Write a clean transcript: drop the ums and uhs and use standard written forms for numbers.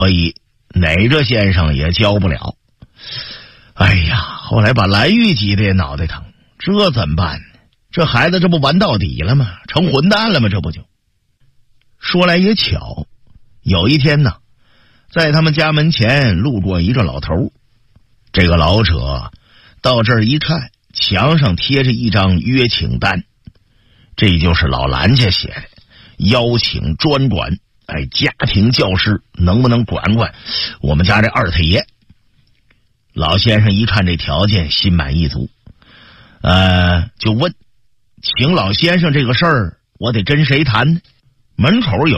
所以哪个先生也教不了。哎呀，后来把蓝玉急得也脑袋疼，这怎么办呢？这孩子这不玩到底了吗？成混蛋了吗？这不就。说来也巧，有一天呢，在他们家门前路过一个老头，这个老者到这儿一看，墙上贴着一张约请单，这就是老蓝家写的，邀请专管家庭教师，能不能管管我们家这二太爷。老先生一看这条件，心满意足，就问，请老先生这个事儿我得跟谁谈呢？门口有